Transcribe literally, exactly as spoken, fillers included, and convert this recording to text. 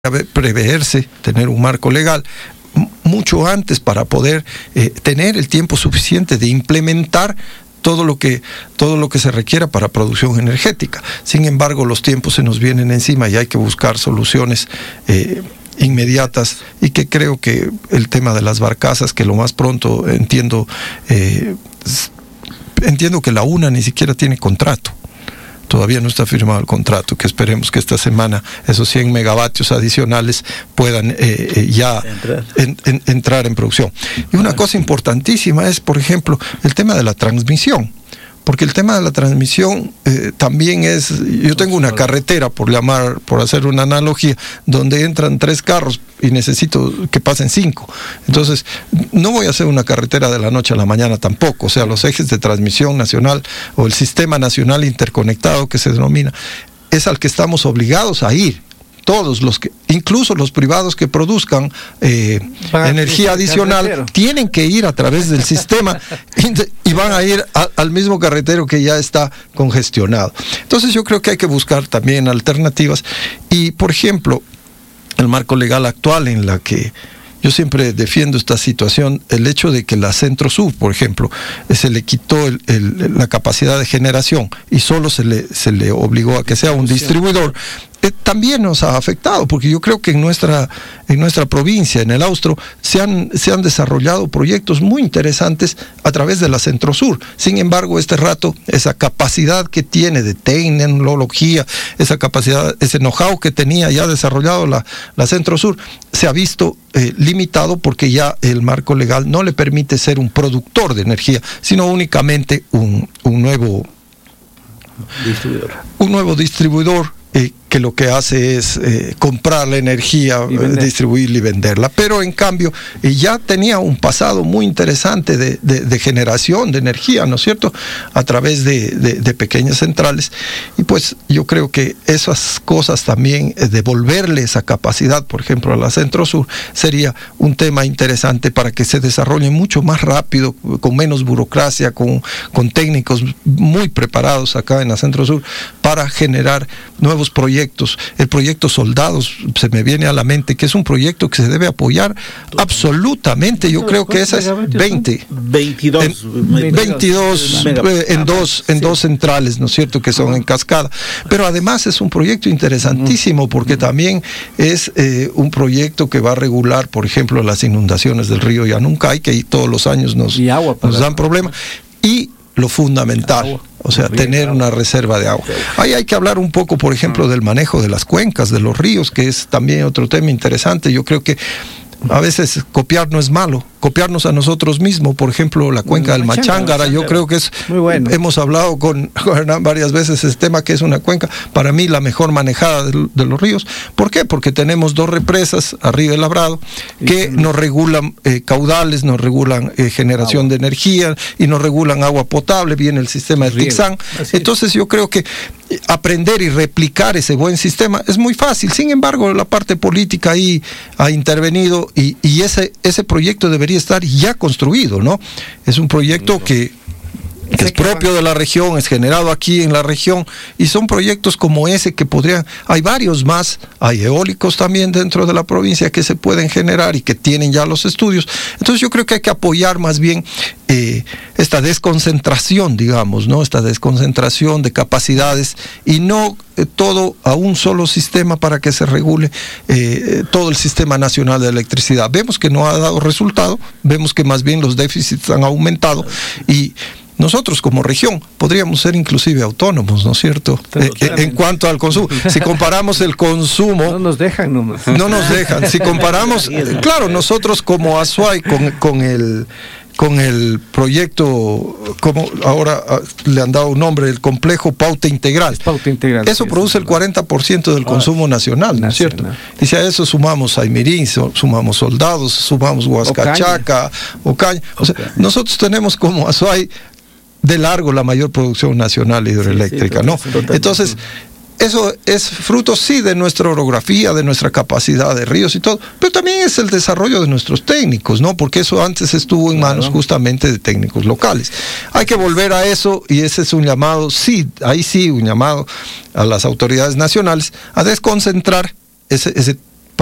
preverse, tener un marco legal mucho antes para poder eh, tener el tiempo suficiente de implementar todo lo que todo lo que se requiera para producción energética. Sin embargo, los tiempos se nos vienen encima y hay que buscar soluciones eh, inmediatas, y que creo que el tema de las barcazas, que lo más pronto entiendo eh, entiendo que la U N A ni siquiera tiene contrato. Todavía no está firmado el contrato, que esperemos que esta semana esos cien megavatios adicionales puedan eh, eh, ya entrar. En, en, entrar en producción. Y una cosa importantísima es, por ejemplo, el tema de la transmisión. Porque el tema de la transmisión eh, también es, yo tengo una carretera, por llamar, por hacer una analogía, donde entran tres carros y necesito que pasen cinco. Entonces, no voy a hacer una carretera de la noche a la mañana tampoco. O sea, los ejes de transmisión nacional o el sistema nacional interconectado que se denomina, es al que estamos obligados a ir. Todos los que, incluso los privados que produzcan eh, energía adicional, carretero. tienen que ir a través del sistema y van a ir a, al mismo carretero que ya está congestionado. Entonces yo creo que hay que buscar también alternativas, y por ejemplo, el marco legal actual en la que yo siempre defiendo esta situación, el hecho de que la Centrosur, por ejemplo, se le quitó el, el, la capacidad de generación y solo se le, se le obligó a que sea un distribuidor, eh, también nos ha afectado, porque yo creo que en nuestra, en nuestra provincia, en el Austro, se han, se han desarrollado proyectos muy interesantes a través de la Centrosur. Sin embargo, este rato, esa capacidad que tiene de tecnología, esa capacidad, ese know-how que tenía ya desarrollado la, la Centrosur, se ha visto eh, limitado, porque ya el marco legal no le permite ser un productor de energía, sino únicamente un, un nuevo distribuidor. Un nuevo distribuidor eh, que lo que hace es eh, comprar la energía, distribuirla y venderla. Pero en cambio, eh, ya tenía un pasado muy interesante de, de, de generación de energía, ¿no es cierto?, a través de, de, de pequeñas centrales. Y pues yo creo que esas cosas también, eh, devolverle esa capacidad, por ejemplo, a la Centrosur, sería un tema interesante para que se desarrolle mucho más rápido, con menos burocracia, con, con técnicos muy preparados acá en la Centrosur, para generar nuevos proyectos. El proyecto Soldados se me viene a la mente, que es un proyecto que se debe apoyar absolutamente. Yo creo que esa es veinte, veintidós, en, veintidós en dos en dos centrales, ¿no es cierto?, que son en cascada. Pero además es un proyecto interesantísimo, porque también es eh, un proyecto que va a regular, por ejemplo, las inundaciones del río Yanuncay, que todos los años nos, nos dan problemas. Y lo fundamental, o sea, tener una reserva de agua. Ahí hay que hablar un poco, por ejemplo, del manejo de las cuencas, de los ríos, que es también otro tema interesante. Yo creo que a veces copiar no es malo, copiarnos a nosotros mismos. Por ejemplo, la cuenca del Machángara, yo creo que es, muy bueno. Hemos hablado con, con Hernán varias veces ese tema, que es una cuenca, para mí, la mejor manejada de, de los ríos. ¿Por qué? Porque tenemos dos represas arriba del Labrado que nos regulan eh, caudales, nos regulan eh, generación agua de energía y nos regulan agua potable, viene el sistema de Tixán. Entonces yo creo que aprender y replicar ese buen sistema es muy fácil. Sin embargo, la parte política ahí ha intervenido, y, y ese, ese proyecto debería estar ya construido, ¿no? Es un proyecto que, que es propio de la región, es generado aquí en la región, y son proyectos como ese que podrían, hay varios más, hay eólicos también dentro de la provincia que se pueden generar y que tienen ya los estudios. Entonces yo creo que hay que apoyar más bien eh, esta desconcentración, digamos, ¿no? Esta desconcentración de capacidades, y no eh, todo a un solo sistema para que se regule eh, todo el sistema nacional de electricidad. Vemos que no ha dado resultado, vemos que más bien los déficits han aumentado, y nosotros como región podríamos ser inclusive autónomos, ¿no es cierto?, eh, en cuanto al consumo. Si comparamos el consumo... No nos dejan nomás. No nos dejan. Si comparamos, claro, nosotros como Azuay, con, con el... con el proyecto, como ahora le han dado un nombre, el complejo Pauta Integral. Pauta Integral. Eso produce el cuarenta por ciento del consumo nacional, ¿no es cierto? Y si a eso sumamos Aymirín, sumamos Soldados, sumamos Huascachaca, Ocaña. O sea, nosotros tenemos como Azuay de largo la mayor producción nacional hidroeléctrica, sí, sí, ¿no? Totalmente. Entonces, eso es fruto, sí, de nuestra orografía, de nuestra capacidad de ríos y todo, pero también es el desarrollo de nuestros técnicos, ¿no? Porque eso antes estuvo en manos justamente de técnicos locales. Hay que volver a eso, y ese es un llamado, sí, ahí sí, un llamado a las autoridades nacionales a desconcentrar ese, ese